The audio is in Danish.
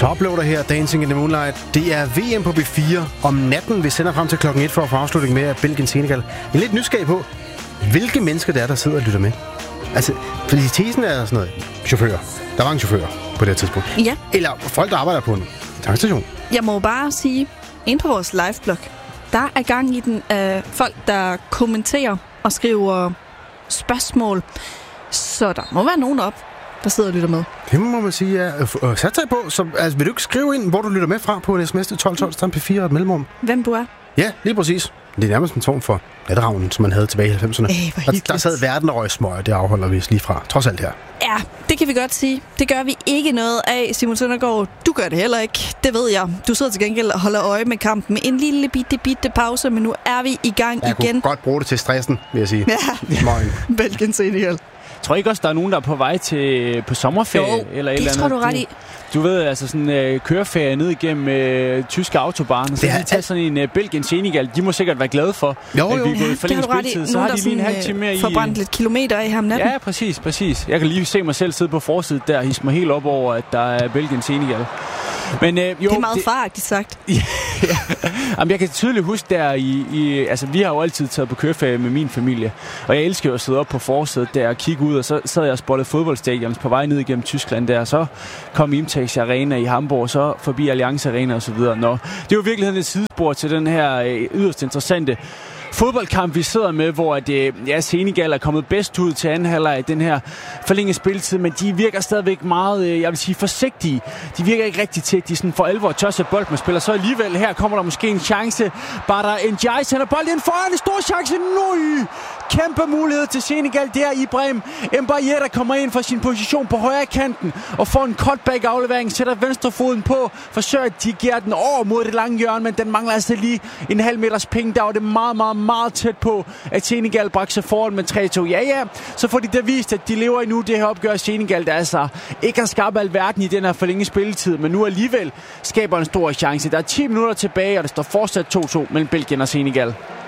Toploader her, Dancing in the Moonlight. Det er VM på B4 om natten. Vi sender frem til klokken 1 for at få afslutning med Belgien-Senegal. Jeg er lidt nysgerrig på, hvilke mennesker det er, der sidder og lytter med. Altså, fordi tesen er sådan noget chauffører. Der er mange chauffører på det her tidspunkt. Ja. Eller folk, der arbejder på en tankstation. Jeg må bare sige, inde på vores liveblog, der er gang i den folk, der kommenterer og skriver spørgsmål. Så der må være nogen op, der sidder og lytter med. Det må man sige, ja. Sat dig på. Så, altså, vil du ikke skrive ind, hvor du lytter med fra på en sms til 1212 P4 og et mellemrum? Hvem du er? Ja, lige præcis. Det er nærmest en form for natravnen, som man havde tilbage i 90'erne. Der sad verden og røg smøger, det afholder vi os lige fra. Trods alt her. Ja, det kan vi godt sige. Det gør vi ikke noget af, Simon Søndergaard. Du gør det heller ikke. Det ved jeg. Du sidder til gengæld og holder øje med kampen med en lille bitte pause, men nu er vi i gang igen. Jeg kunne godt bruge det til stressen, vil jeg sige. Ja, Belgien-Senegal. Tror I ikke også, der er nogen, der er på vej på sommerferie? Jo, eller et det eller tror andet? du ret i. Du ved, altså sådan køreferie ned igennem tyske autobahner, så de tager sådan en Belgien-Senegal. De må sikkert være glade for, at vi er gået i forlænget spilletid. Så har de lige en halv time mere i... forbrændt lidt kilometer af ham natten. Ja, præcis. Jeg kan lige se mig selv sidde på forsiden der og hisse mig helt op over, at der er Belgien-Senegal. Men, jo, det er meget faragtigt sagt. Jamen, jeg kan tydeligt huske der altså vi har jo altid taget på køreferie med min familie, og jeg elsker jo at sidde op på forsædet der og kigge ud, og så sad jeg og spottede fodboldstadions på vej ned igennem Tyskland der, og så kom Imtex Arena i Hamburg, og så forbi Allianz Arena og så videre. Nå, det er jo i virkeligheden et sidespor til den her yderst interessante fodboldkamp, vi sidder med, hvor Senegal er kommet bedst ud til anden halvleg i den her forlængede spilletid, men de virker stadigvæk meget, jeg vil sige, forsigtige. De virker ikke rigtig til, at de sådan for alvor tør sætte bold med spiller. Så alligevel her kommer der måske en chance. Badar Ndiaye sender bolden ind foran, en stor chance. Nøj! Kæmpe mulighed til Senegal. Det er Ibrahim Mbaye, der kommer ind fra sin position på højre kanten og får en cutback-aflevering, sætter venstrefoden på, forsøger at dirigere den over mod det lange hjørne, men den mangler altså lige en halv meters penge. Der var det meget tæt på, at Senegal bragte sig foran med 3-2. Ja, så får de da vist, at de lever endnu det her opgør. Senegal, der altså ikke har skabt alverden i den her forlængede spilletid, men nu alligevel skaber en stor chance. Der er 10 minutter tilbage, og det står fortsat 2-2 mellem Belgien og Senegal.